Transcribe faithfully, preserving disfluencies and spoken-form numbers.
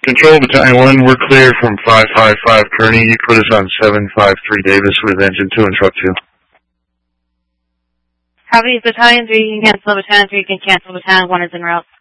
Control, Battalion one, we're clear from five five five Kearney. You put us on seven five three Davis with engine two and truck two. Copy, Battalion three, you can cancel. Battalion three, you can cancel. Battalion one is en route.